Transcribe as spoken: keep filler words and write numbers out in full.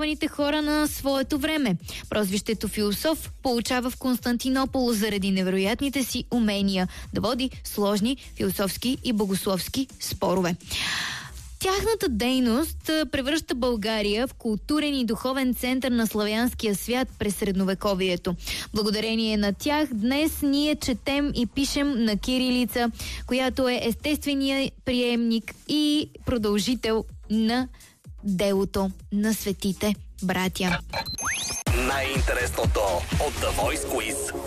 образованите хора на своето време. Прозвището философ получава в Константинопол заради невероятните си умения да води сложни философски и богословски спорове. Тяхната дейност превръща България в културен и духовен център на славянския свят през средновековието. Благодарение на тях днес ние четем и пишем на кирилица, която е естественият приемник и продължител на делото на светите братя. Най-интересното от The Voice Quiz